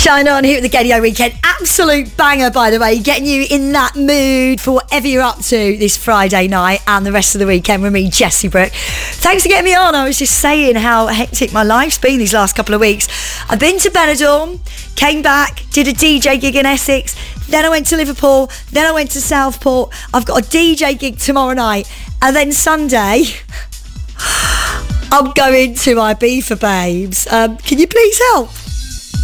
Shine on here at the Gaydio Weekend. Absolute banger, by the way. Getting you in that mood for whatever you're up to this Friday night and the rest of the weekend with me, Jessie Brooke. Thanks for getting me on. I was just saying how hectic my life's been these last couple of weeks. I've been to Benidorm, came back, did a DJ gig in Essex, then I went to Liverpool, then I went to Southport. I've got a DJ gig tomorrow night, and then Sunday I'm going to Ibiza, babes. Can you please help?